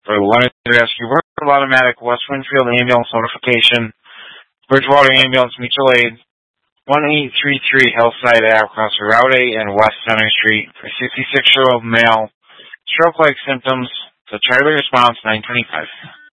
For the London Rescue Worker Automatic West Winfield Ambulance Notification, Bridgewater Ambulance Mutual Aid, 1833 Hillside Ave, across Route 8 and West Center Street, for 66-year-old male, stroke-like symptoms, the Charlie response 925.